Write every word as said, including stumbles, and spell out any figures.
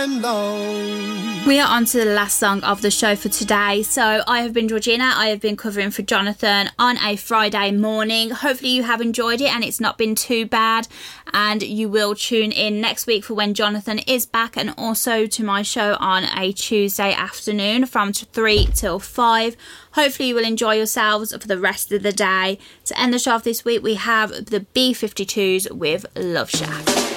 time long. We are on to the last song of the show for today. So I have been Georgina. I have been covering for Jonathan on a Friday morning. Hopefully you have enjoyed it and it's not been too bad. And you will tune in next week for when Jonathan is back, and also to my show on a Tuesday afternoon from three till five. Hopefully you will enjoy yourselves for the rest of the day. To end the show off this week, we have the B fifty-twos with Love Shack.